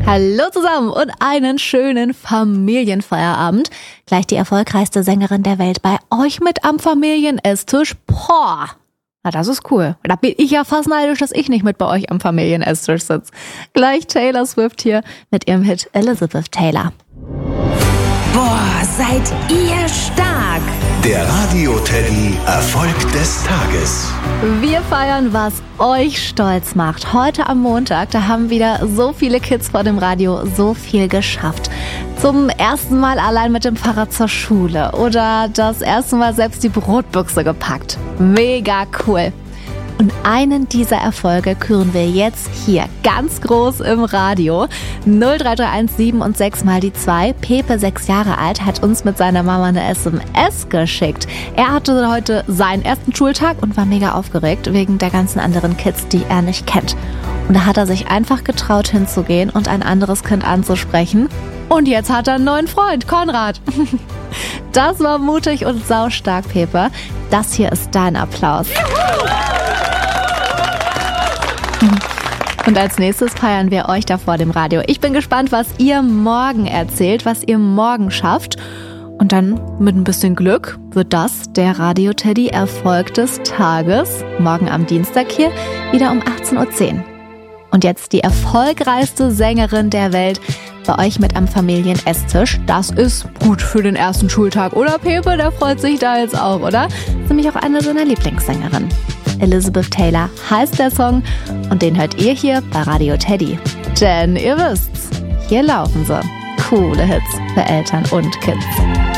Hallo zusammen und einen schönen Familienfeierabend. Gleich die erfolgreichste Sängerin der Welt bei euch mit am Familienesstisch. Boah, na das ist cool. Da bin ich ja fast neidisch, dass ich nicht mit bei euch am Familienesstisch sitze. Gleich Taylor Swift hier mit ihrem Hit Elizabeth Taylor. Boah, seid ihr stark! Der Radio-Teddy Erfolg des Tages. Wir feiern, was euch stolz macht. Heute am Montag, da haben wieder so viele Kids vor dem Radio so viel geschafft. Zum ersten Mal allein mit dem Fahrrad zur Schule oder das erste Mal selbst die Brotbüchse gepackt. Mega cool. Und einen dieser Erfolge küren wir jetzt hier ganz groß im Radio. 03317 7 und 6 mal die 2. Pepe, 6 Jahre alt, hat uns mit seiner Mama eine SMS geschickt. Er hatte heute seinen ersten Schultag und war mega aufgeregt wegen der ganzen anderen Kids, die er nicht kennt. Und da hat er sich einfach getraut hinzugehen und ein anderes Kind anzusprechen. Und jetzt hat er einen neuen Freund, Konrad. Das war mutig und saustark, Pepe. Das hier ist dein Applaus. Und als nächstes feiern wir euch da vor dem Radio. Ich bin gespannt, was ihr morgen erzählt, was ihr morgen schafft. Und dann mit ein bisschen Glück wird das der Radio-Teddy Erfolg des Tages. Morgen am Dienstag hier wieder um 18.10 Uhr. Und jetzt die erfolgreichste Sängerin der Welt bei euch mit am Familienesstisch. Das ist gut für den ersten Schultag, oder Pepe? Der freut sich da jetzt auch, oder? Das ist nämlich auch eine seiner Lieblingssängerinnen. Elizabeth Taylor heißt der Song und den hört ihr hier bei Radio Teddy. Denn ihr wisst's, hier laufen sie. Coole Hits für Eltern und Kids.